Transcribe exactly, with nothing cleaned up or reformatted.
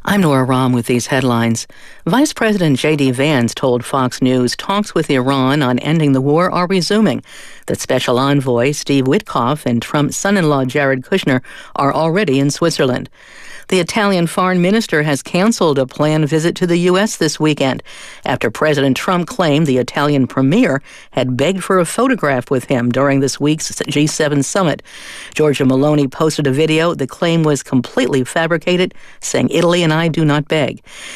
I'm Nora Rahm with these headlines. Vice President J D. Vance told Fox News talks with Iran on ending the war are resuming, that Special Envoy Steve Witkoff and Trump's son-in-law Jared Kushner are already in Switzerland. The Italian foreign minister has canceled a planned visit to the U S this weekend after President Trump claimed the Italian premier had begged for a photograph with him during this week's G seven summit. Giorgia Meloni posted a video. The claim was completely fabricated, saying Italy and I do not beg.